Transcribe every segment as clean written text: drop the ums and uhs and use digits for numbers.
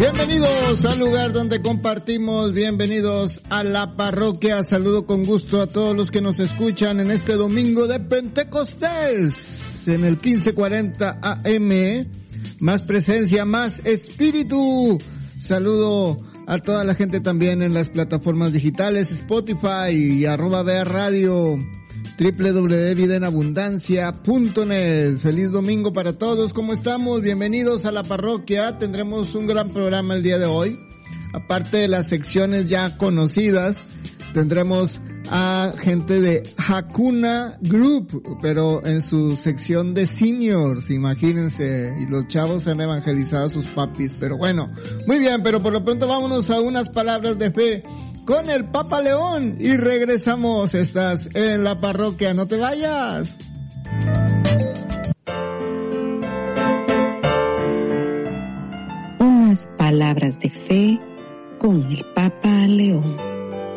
Bienvenidos al lugar donde compartimos, bienvenidos a la parroquia. Saludo con gusto a todos los que nos escuchan en este domingo de Pentecostés, en el 1540 AM. Más presencia, más espíritu. Saludo a toda la gente también en las plataformas digitales, Spotify y @BR Radio, www.vidaenabundancia.net. Feliz domingo para todos, ¿cómo estamos? Bienvenidos a la parroquia. Tendremos un gran programa el día de hoy. Aparte de las secciones ya conocidas, tendremos a gente de Hakuna Group, pero en su sección de seniors, imagínense, y los chavos han evangelizado a sus papis, pero bueno, muy bien, pero por lo pronto vámonos a unas palabras de fe con el Papa León y regresamos. Estás en la parroquia, no te vayas. Unas palabras de fe con el Papa León.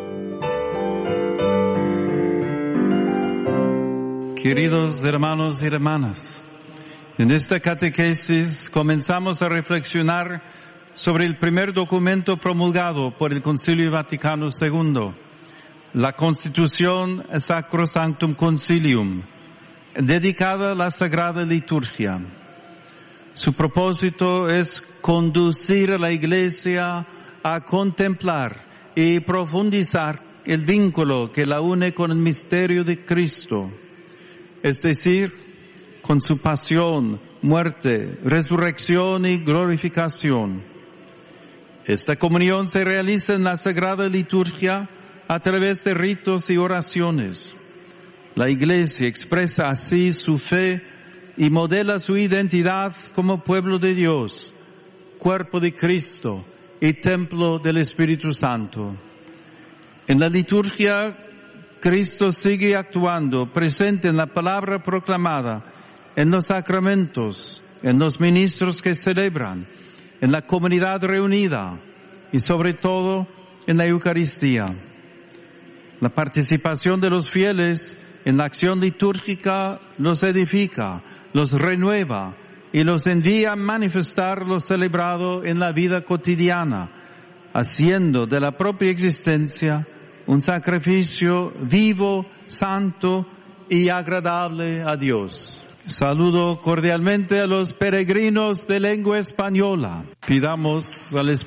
Queridos hermanos y hermanas, en esta catequesis comenzamos a reflexionar sobre el primer documento promulgado por el Concilio Vaticano II, la Constitución Sacrosanctum Concilium, dedicada a la Sagrada Liturgia. Su propósito es conducir a la Iglesia a contemplar y profundizar el vínculo que la une con el misterio de Cristo, es decir, con su pasión, muerte, resurrección y glorificación. Esta comunión se realiza en la Sagrada Liturgia a través de ritos y oraciones. La Iglesia expresa así su fe y modela su identidad como pueblo de Dios, cuerpo de Cristo y templo del Espíritu Santo. En la liturgia, Cristo sigue actuando, presente en la palabra proclamada, en los sacramentos, en los ministros que celebran, en la comunidad reunida y sobre todo en la Eucaristía. La participación de los fieles en la acción litúrgica los edifica, los renueva y los envía a manifestar lo celebrado en la vida cotidiana, haciendo de la propia existencia un sacrificio vivo, santo y agradable a Dios. Saludo cordialmente a los peregrinos de lengua española. Pidamos al Espíritu